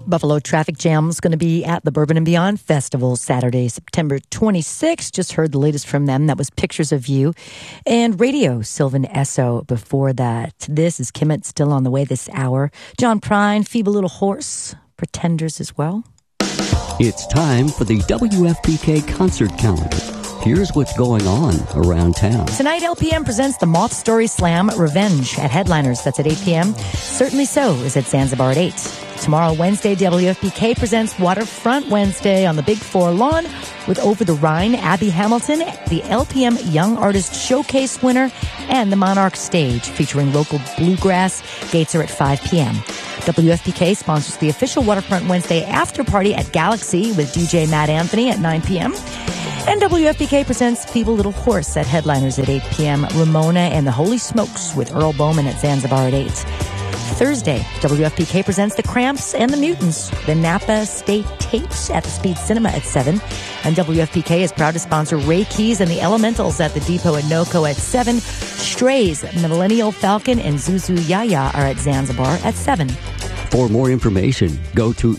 Buffalo Traffic Jam is going to be at the Bourbon and Beyond Festival Saturday, September 26th. Just heard the latest from them. That was Pictures of You. And Radio, Sylvan Esso before that. This is Kimmett, still on the way this hour. John Prine, Feeble Little Horse, Pretenders as well. It's time for the WFPK concert calendar. Here's what's going on around town. Tonight, LPM presents the Moth Story Slam Revenge at Headliners. That's at 8 p.m. Certainly So is at Zanzibar at 8. Tomorrow, Wednesday, WFPK presents Waterfront Wednesday on the Big Four lawn with Over the Rhine, Abby Hamilton, the LPM Young Artist Showcase winner, and the Monarch Stage featuring local bluegrass. Gates are at 5 p.m. WFPK sponsors the official Waterfront Wednesday after party at Galaxy with DJ Matt Anthony at 9 p.m. And WFPK presents Feeble Little Horse at Headliners at 8 p.m. Ramona and the Holy Smokes with Earl Bowman at Zanzibar at 8. Thursday, WFPK presents The Cramps and the Mutants, the Napa State Tapes at the Speed Cinema at 7. And WFPK is proud to sponsor Ray Keys and the Elementals at the Depot at NOCO at 7. Strays, Millennial Falcon, and Zuzu Yaya are at Zanzibar at 7. For more information, go to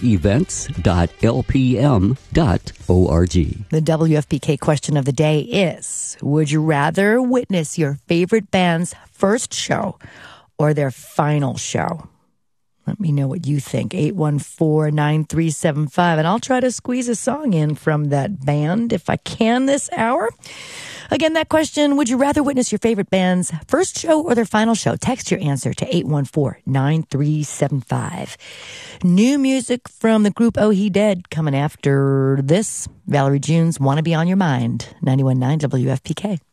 events.lpm.org. The WFPK question of the day is, would you rather witness your favorite band's first show or their final show? Let me know what you think. 814-9375. And I'll try to squeeze a song in from that band if I can this hour. Again, that question, would you rather witness your favorite band's first show or their final show? Text your answer to 814-9375. New music from the group Oh He Dead coming after this. Valerie June's Wanna Be On Your Mind. 91.9 WFPK.